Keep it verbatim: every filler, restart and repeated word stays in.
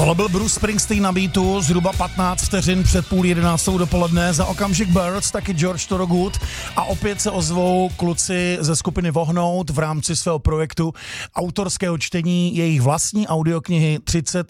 Tohle byl Bruce Springsteen na beatu, zhruba patnáct vteřin před půl jedenáctou dopoledne, za okamžik Birds, taky George Thorogood a opět se ozvou kluci ze skupiny Vohnout v rámci svého projektu autorského čtení jejich vlastní audioknihy třicet